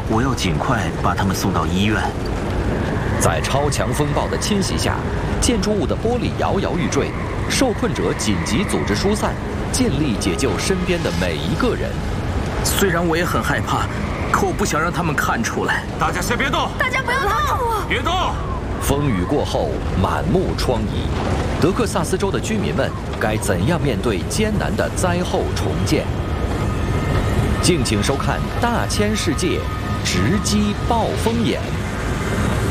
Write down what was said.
我要尽快把他们送到医院。 在超强风暴的侵袭下，建筑物的玻璃摇摇欲坠，受困者紧急组织疏散，尽力解救身边的每一个人。 虽然我也很害怕，可我不想让他们看出来。 大家先别动！ 大家不要动！ 别动！ 风雨过后，满目疮痍，德克萨斯州的居民们该怎样面对艰难的灾后重建？敬请收看《大千世界》，直击暴风眼。